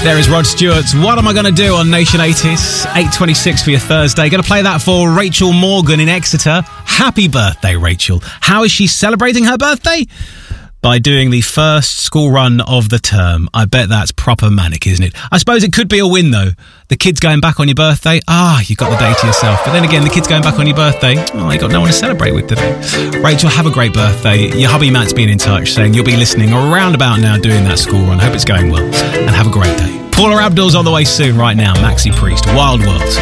There is Rod Stewart's What Am I Gonna Do on Nation 80s, 8:26 for your Thursday. Going to play that for Rachel Morgan in Exeter. Happy birthday, Rachel. How is she celebrating her birthday? By doing the first school run of the term. I bet that's proper manic, isn't it? I suppose it could be a win, though. The kids going back on your birthday, you got the day to yourself. But then again, the kids going back on your birthday, you got no one to celebrate with today. Rachel, have a great birthday. Your hubby Matt's been in touch saying you'll be listening around about now doing that school run. Hope it's going well. And have a great day. Paula Abdul's on the way soon right now. Maxi Priest, Wild World.